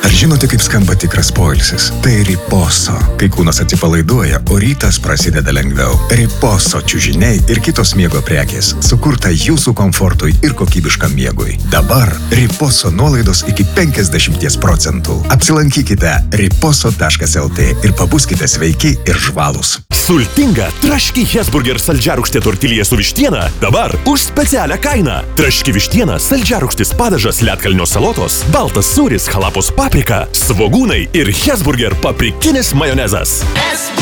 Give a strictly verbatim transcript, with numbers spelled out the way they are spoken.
Ar žinote, kaip skamba tikras poilsis? Tai Riposo. Kai kūnas atsipalaiduoja, o rytas prasideda lengviau. Riposo čiužiniai ir kitos miego prekės. Sukurta jūsų komfortui ir kokybiškam miegui. Dabar Riposo nuolaidos iki penkiasdešimt procentų. Apsilankykite riposo taškas lt ir pabuskite sveiki ir žvalūs. Sultinga traški Hesburger saldžiarūgštė tortilija su vištiena dabar už specialią kainą. Traški vištiena, saldžiarūgštis padažas, ledkalnio salotos, baltas sūris, halapos paprika, svogūnai ir Hesburger paprikinis majonezas.